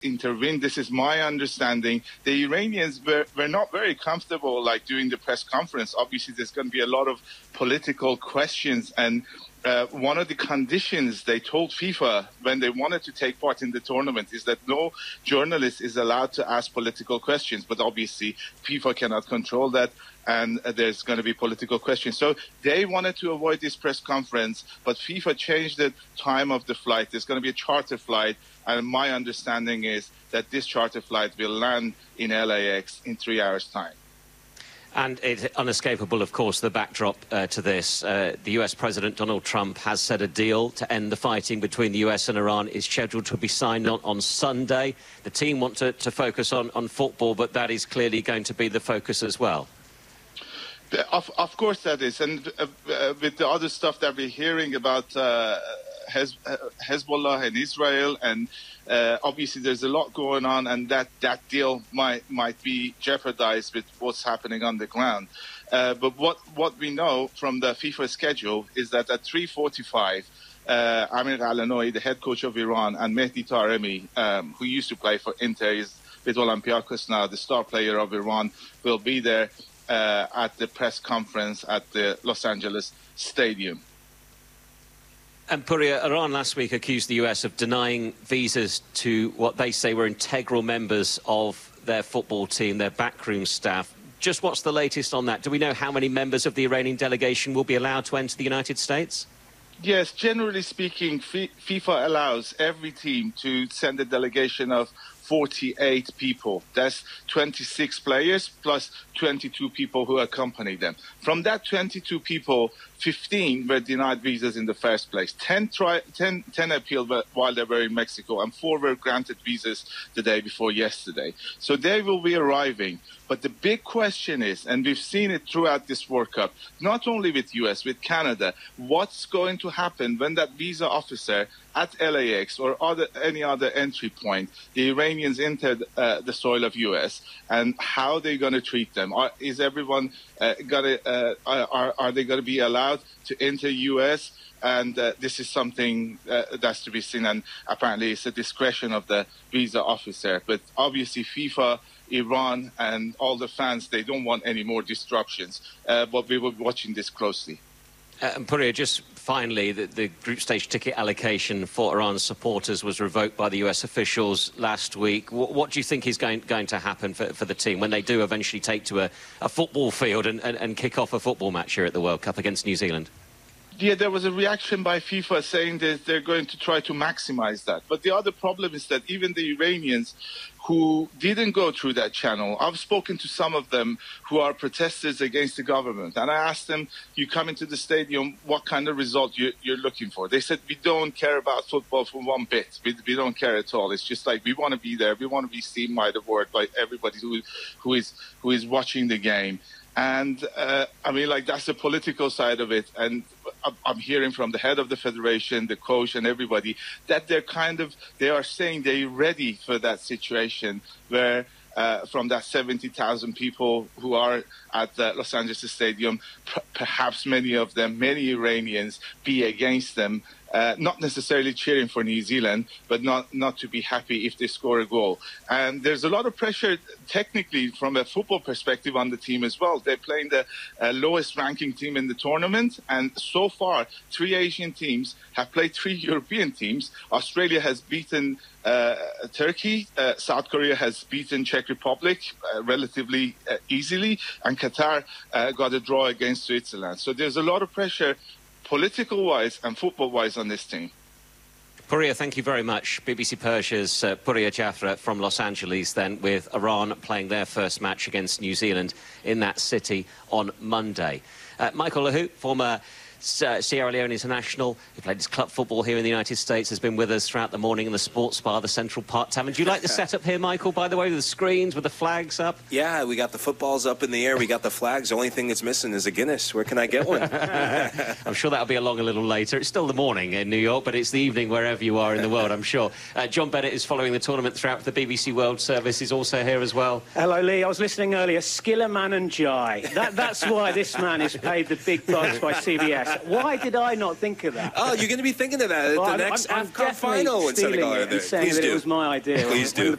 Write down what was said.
intervene. This is my understanding. The Iranians were not very comfortable, like, doing the press conference. Obviously, there's going to be a lot of political questions, and one of the conditions they told FIFA when they wanted to take part in the tournament is that no journalist is allowed to ask political questions. But obviously, FIFA cannot control that, and there's going to be political questions. So they wanted to avoid this press conference, but FIFA changed the time of the flight. There's going to be a charter flight, and my understanding is that this charter flight will land in LAX in 3 hours' time. And it's unescapable, of course, the backdrop to this. The US President Donald Trump has said a deal to end the fighting between the US and Iran is scheduled to be signed on Sunday. The team want to focus on football, but that is clearly going to be the focus as well. Of course that is. And with the other stuff that we're hearing about Hezbollah and Israel, and obviously there's a lot going on, and that deal might be jeopardized with what's happening on the ground. But what we know from the FIFA schedule is that at 3:45, Amir Alanoui, the head coach of Iran, and Mehdi Taremi, who used to play for Inter, is with Olympiacos now, the star player of Iran, will be there at the press conference at the Los Angeles Stadium. And Pouria, Iran last week accused the US of denying visas to what they say were integral members of their football team, their backroom staff. Just what's the latest on that? Do we know how many members of the Iranian delegation will be allowed to enter the United States? Yes, generally speaking, FIFA allows every team to send a delegation of 48 people. That's 26 players plus 22 people who accompany them. From that 22 people, 15 were denied visas in the first place. 10 appealed while they were in Mexico, and 4 were granted visas the day before yesterday. So they will be arriving. But the big question is, and we've seen it throughout this World Cup, not only with US, with Canada, what's going to happen when that visa officer at LAX or any other entry point, the Iranians enter the soil of US, and how they're going to treat them? Is everyone are they going to be allowed to enter US? And this is something that's to be seen, and apparently it's a discretion of the visa officer. But obviously FIFA, Iran, and all the fans, they don't want any more disruptions. But we will be watching this closely. And Pouria, just finally, the group stage ticket allocation for Iran's supporters was revoked by the US officials last week. What do you think is going to happen for the team when they do eventually take to a football field and kick off a football match here at the World Cup against New Zealand? Yeah, there was a reaction by FIFA saying that they're going to try to maximize that. But the other problem is that even the Iranians who didn't go through that channel, I've spoken to some of them who are protesters against the government. And I asked them, you come into the stadium, what kind of result you're looking for? They said, we don't care about football for one bit. We don't care at all. It's just like we want to be there. We want to be seen by the world, by everybody who is watching the game. And I mean, like, that's the political side of it. And I'm hearing from the head of the federation, the coach, and everybody that they are saying they're ready for that situation where from that 70,000 people who are at the Los Angeles Stadium, perhaps many Iranians be against them. Not necessarily cheering for New Zealand, but not to be happy if they score a goal. And there's a lot of pressure, technically, from a football perspective on the team as well. They're playing the lowest ranking team in the tournament, and so far, 3 Asian teams have played 3 European teams. Australia has beaten Turkey, South Korea has beaten Czech Republic relatively easily, and Qatar got a draw against Switzerland. So there's a lot of pressure, political-wise and football-wise, on this team. Pouria, thank you very much. BBC Persia's Pouria Jafra from Los Angeles, then, with Iran playing their first match against New Zealand in that city on Monday. Michael Lahu, former Sierra Leone international, who played his club football here in the United States, has been with us throughout the morning in the sports bar, the Central Park Tavern. Do you like the setup here, Michael, by the way, with the screens, with the flags up? Yeah, we got the footballs up in the air, we got the flags. The only thing that's missing is a Guinness. Where can I get one? I'm sure that'll be along a little later. It's still the morning in New York, but it's the evening wherever you are in the world, I'm sure. John Bennett is following the tournament throughout the BBC World Service. Is also here as well. Hello, Lee. I was listening earlier. Skillerman and Jai. That's why this man is paid the big bucks by CBS. Why did I not think of that? Oh, you're going to be thinking of that at the next AFCON final in Senegal. And saying that it was my idea. Please do.